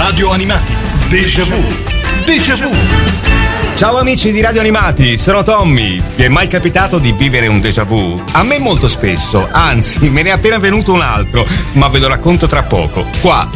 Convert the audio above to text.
Radio Animati, Déjà Vu. Déjà Vu. Ciao amici di Radio Animati, sono Tommy. Vi è mai capitato di vivere un déjà vu? A me molto spesso, anzi me ne è appena venuto un altro, ma ve lo racconto tra poco, qua